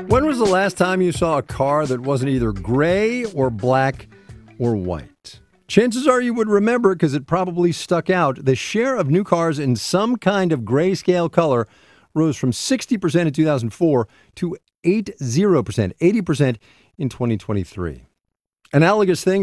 When was the last time you saw a car that wasn't either gray or black or white? Chances are you would remember because it probably stuck out. The share of new cars in some kind of grayscale color rose from 60% in 2004 to 80% in 2023. Analogous things